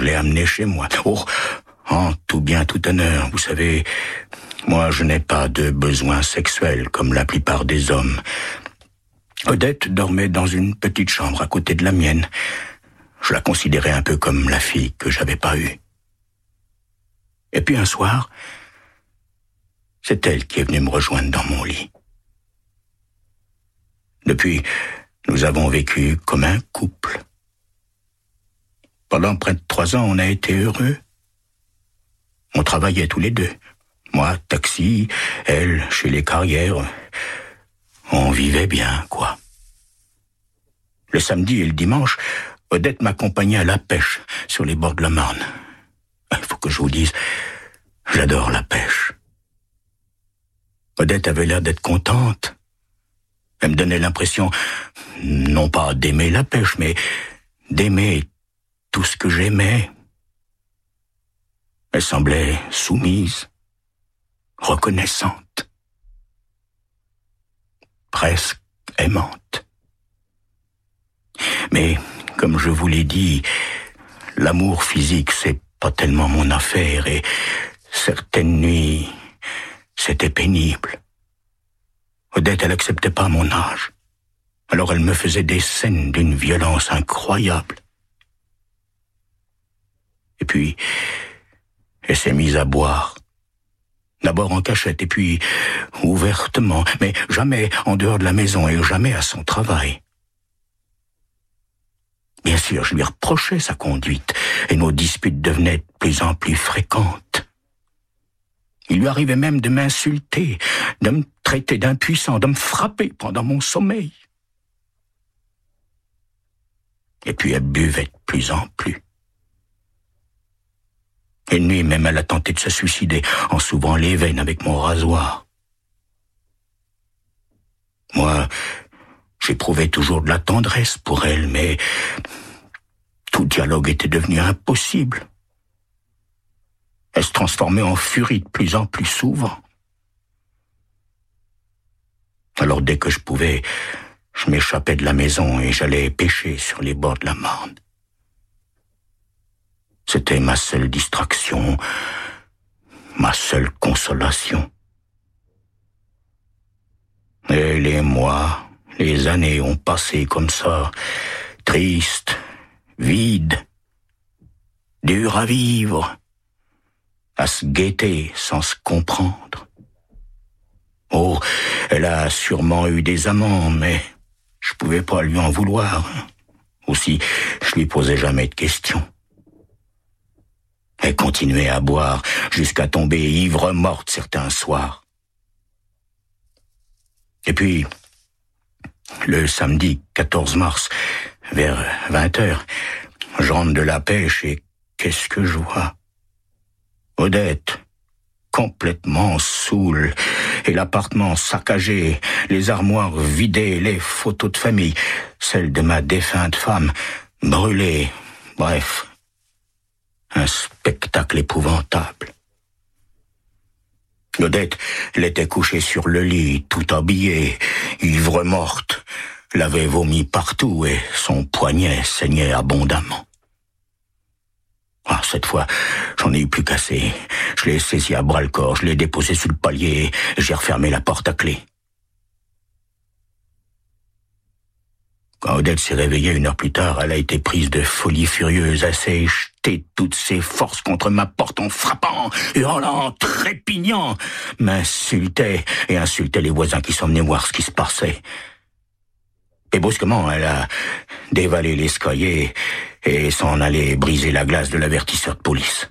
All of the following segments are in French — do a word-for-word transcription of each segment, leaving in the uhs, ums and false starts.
je l'ai amenée chez moi. Oh, en tout bien, tout honneur, vous savez, moi je n'ai pas de besoins sexuels comme la plupart des hommes. Odette dormait dans une petite chambre à côté de la mienne. Je la considérais un peu comme la fille que j'avais pas eue. Et puis un soir, c'est elle qui est venue me rejoindre dans mon lit. Depuis, nous avons vécu comme un couple. Pendant près de trois ans, on a été heureux. On travaillait tous les deux. Moi, taxi, elle, chez les carrières. On vivait bien, quoi. Le samedi et le dimanche, Odette m'accompagnait à la pêche sur les bords de la Marne. Il faut que je vous dise, j'adore la pêche. Odette avait l'air d'être contente. Elle me donnait l'impression, non pas d'aimer la pêche, mais d'aimer tout ce que j'aimais. Elle semblait soumise, reconnaissante, presque aimante. Mais, comme je vous l'ai dit, l'amour physique, c'est pas tellement mon affaire, et certaines nuits, c'était pénible. Odette, elle acceptait pas mon âge. Alors elle me faisait des scènes d'une violence incroyable. Et puis, elle s'est mise à boire. D'abord en cachette, et puis ouvertement, mais jamais en dehors de la maison et jamais à son travail. Bien sûr, je lui reprochais sa conduite, et nos disputes devenaient de plus en plus fréquentes. Il lui arrivait même de m'insulter, de me traiter d'impuissant, de me frapper pendant mon sommeil. Et puis elle buvait de plus en plus. Une nuit même, elle a tenté de se suicider en s'ouvrant les veines avec mon rasoir. Moi, j'éprouvais toujours de la tendresse pour elle, mais tout dialogue était devenu impossible. Elle se transformait en furie de plus en plus souvent. Alors dès que je pouvais, je m'échappais de la maison et j'allais pêcher sur les bords de la Marne. C'était ma seule distraction, ma seule consolation. Et les mois, les années ont passé comme ça, tristes, vides, durs à vivre, à se guetter sans se comprendre. Oh, elle a sûrement eu des amants, mais je pouvais pas lui en vouloir. Aussi, je lui posais jamais de questions. Elle continuait à boire jusqu'à tomber ivre morte certains soirs. Et puis, le samedi quatorze mars, vers vingt heures, je rentre de la pêche et qu'est-ce que je vois? Odette, complètement saoule, et l'appartement saccagé, les armoires vidées, les photos de famille, celles de ma défunte femme, brûlées, bref, un spectacle épouvantable. Odette, elle était couchée sur le lit, tout habillée, ivre morte, elle avait vomi partout et son poignet saignait abondamment. Ah, cette fois, j'en ai eu plus qu'assez. Je l'ai saisi à bras-le-corps, je l'ai déposé sur le palier et j'ai refermé la porte à clé. Quand Odette s'est réveillée une heure plus tard, elle a été prise de folie furieuse. Elle s'est jetée toutes ses forces contre ma porte en frappant, hurlant, trépignant, m'insultait et insultait les voisins qui sont venus voir ce qui se passait. Et brusquement, elle a dévalé l'escalier et s'en allait briser la glace de l'avertisseur de police.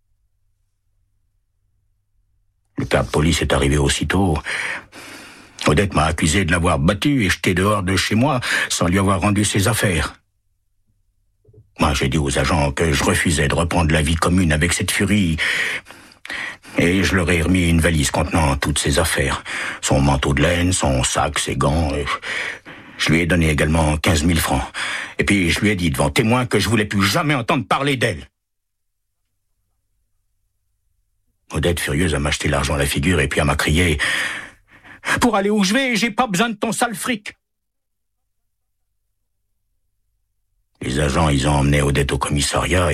Le père de police est arrivé aussitôt. Odette m'a accusé de l'avoir battu et jeté dehors de chez moi sans lui avoir rendu ses affaires. Moi, j'ai dit aux agents que je refusais de reprendre la vie commune avec cette furie. Et je leur ai remis une valise contenant toutes ses affaires. Son manteau de laine, son sac, ses gants. Et je lui ai donné également quinze mille francs. Et puis je lui ai dit devant témoin que je voulais plus jamais entendre parler d'elle. Odette, furieuse, a m'acheté l'argent à la figure et puis elle m'a crié « Pour aller où je vais, j'ai pas besoin de ton sale fric !» Les agents, ils ont emmené Odette au commissariat